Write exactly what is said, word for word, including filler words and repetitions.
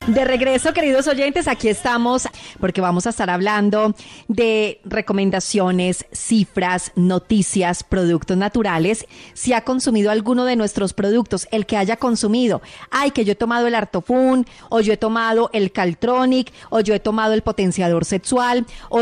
De regreso, queridos oyentes, aquí estamos porque vamos a estar hablando de recomendaciones, cifras, noticias, productos naturales. Si ha consumido alguno de nuestros productos, el que haya consumido, ay, que yo he tomado el Artofun, o yo he tomado el Caltronic, o yo he tomado el potenciador sexual, o